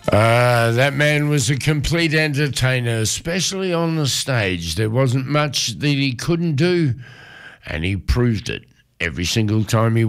That man was a complete entertainer, especially on the stage. There wasn't much that he couldn't do, and he proved it every single time he